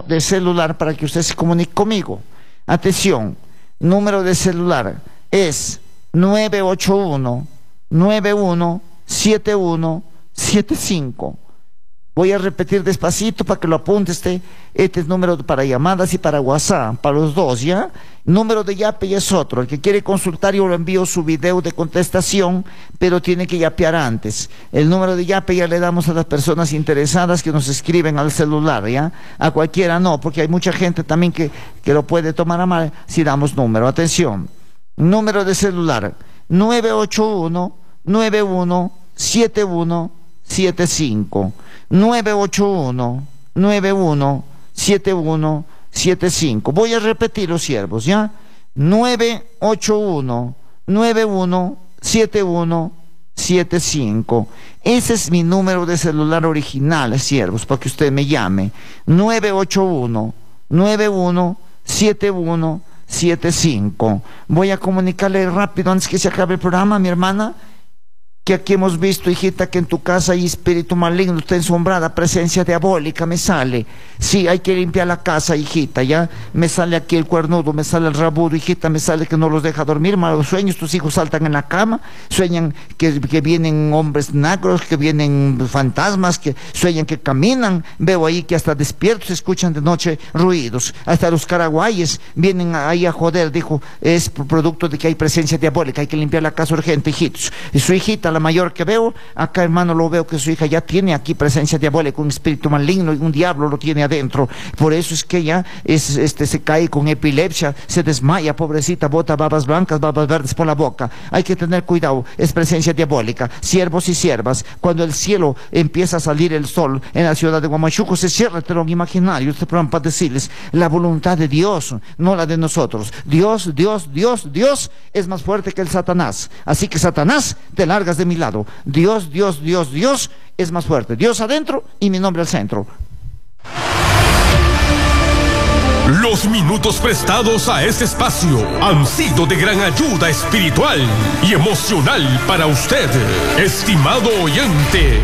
número de celular para que usted se comunique conmigo. Atención, número de celular es 981-917175. Voy a repetir despacito para que lo apunte este. Este es número para llamadas y para WhatsApp, para los dos, ¿ya? Número de yape y es otro. El que quiere consultar, yo le envío su video de contestación, pero tiene que yapear antes. El número de yape ya le damos a las personas interesadas que nos escriben al celular, ¿ya? A cualquiera no, porque hay mucha gente también que lo puede tomar a mal si damos número. Atención, número de celular 981-917175. 981-917175. Voy a repetir los siervos, ¿ya? 981-917175. Ese es mi número de celular original, siervos, para que usted me llame. 981-917175. Voy a comunicarle rápido antes que se acabe el programa, mi hermana, que aquí hemos visto, hijita, que en tu casa hay espíritu maligno, está ensombrada, presencia diabólica, me sale. Sí, hay que limpiar la casa, hijita, ya. Me sale aquí el cuernudo, me sale el rabudo, hijita, me sale que no los deja dormir, malos sueños, tus hijos saltan en la cama, sueñan que vienen hombres negros, que vienen fantasmas, que sueñan que caminan, veo ahí que hasta despiertos se escuchan de noche ruidos, hasta los caraguayes vienen ahí a joder, dijo, es producto de que hay presencia diabólica, hay que limpiar la casa urgente, hijitos. Y su hijita, la mayor que veo, acá hermano lo veo que su hija ya tiene aquí presencia diabólica, un espíritu maligno y un diablo lo tiene adentro, por eso es que ella se cae con epilepsia, se desmaya, pobrecita, bota babas blancas, babas verdes por la boca. Hay que tener cuidado, es presencia diabólica. Siervos y siervas, cuando el cielo empieza a salir el sol en la ciudad de Huamachuco, se cierra el telón imaginario, este programa para decirles la voluntad de Dios, no la de nosotros. Dios es más fuerte que el Satanás, así que Satanás, te largas de mi lado. Dios es más fuerte. Dios adentro y mi nombre al centro. Los minutos prestados a este espacio han sido de gran ayuda espiritual y emocional para usted, estimado oyente.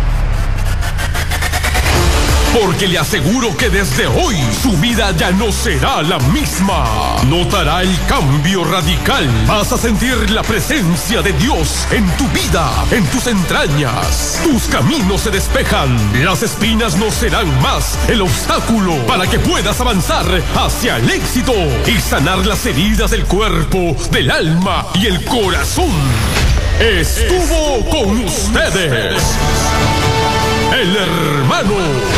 Porque le aseguro que desde hoy su vida ya no será la misma. Notará el cambio radical. Vas a sentir la presencia de Dios en tu vida, en tus entrañas. Tus caminos se despejan. Las espinas no serán más el obstáculo para que puedas avanzar hacia el éxito y sanar las heridas del cuerpo, del alma y el corazón. Estuvo con ustedes el hermano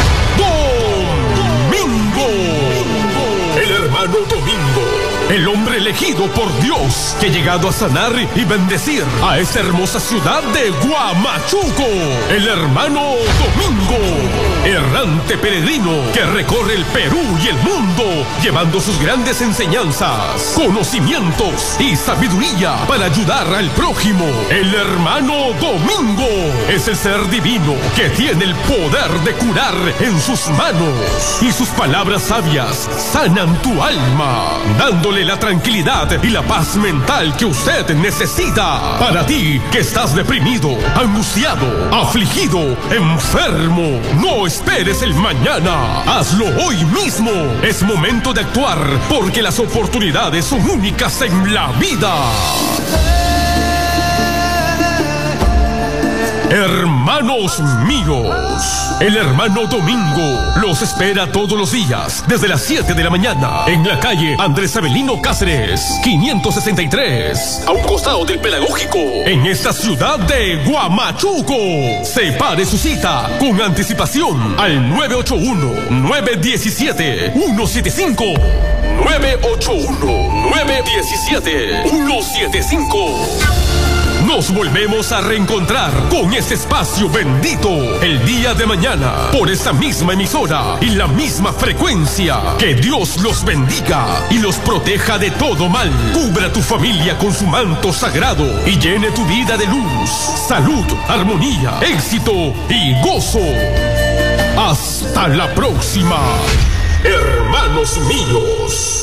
Domingo. El hermano Domingo, el hombre elegido por Dios, que ha llegado a sanar y bendecir a esta hermosa ciudad de Huamachuco. El hermano Domingo, errante peregrino que recorre el Perú y el mundo, llevando sus grandes enseñanzas, conocimientos y sabiduría para ayudar al prójimo. El hermano Domingo es el ser divino que tiene el poder de curar en sus manos, y sus palabras sabias sanan tu alma, dándole la tranquilidad y la paz mental que usted necesita. Para ti que estás deprimido, angustiado, afligido, enfermo, no esperes el mañana. Hazlo hoy mismo. Es momento de actuar, porque las oportunidades son únicas en la vida. Hermanos míos, el hermano Domingo los espera todos los días desde las 7 de la mañana en la calle Andrés Avelino Cáceres, 563, a un costado del Pedagógico, en esta ciudad de Huamachuco. Separe su cita con anticipación al 981-917-175. 981-917-175. Nos volvemos a reencontrar con este espacio bendito el día de mañana por esta misma emisora y la misma frecuencia. Que Dios los bendiga y los proteja de todo mal. Cubra tu familia con su manto sagrado y llene tu vida de luz, salud, armonía, éxito y gozo. Hasta la próxima, hermanos míos.